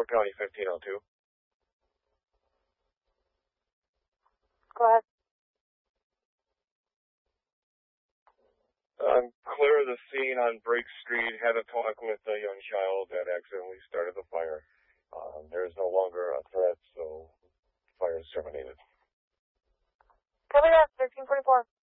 Fort County 1502. Go ahead. I'm clear of the scene on Brake Street. Had a talk with a young child that accidentally started the fire. There is no longer a threat, so fire is terminated. Copy that, 1344.